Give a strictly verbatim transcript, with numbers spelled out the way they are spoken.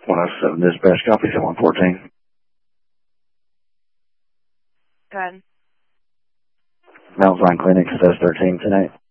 one oh seven dispatch, copy one fourteen. Go ahead. Mount Zion Clinic, says thirteen tonight.